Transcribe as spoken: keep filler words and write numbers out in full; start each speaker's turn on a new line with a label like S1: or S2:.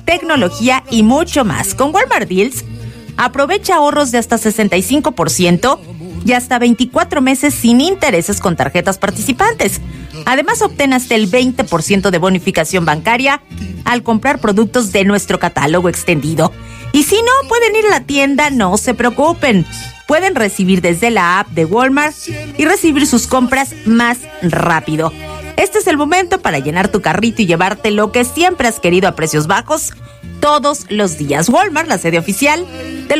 S1: tecnología y mucho más. Con Walmart Deals, aprovecha ahorros de hasta sesenta y cinco por ciento y hasta veinticuatro meses sin intereses con tarjetas participantes. Además, obtén hasta el veinte por ciento de bonificación bancaria al comprar productos de nuestro catálogo extendido. Y si no pueden ir a la tienda, no se preocupen. Pueden recibir desde la app de Walmart y recibir sus compras más rápido. Este es el momento para llenar tu carrito y llevarte lo que siempre has querido a precios bajos todos los días. Walmart, la sede oficial de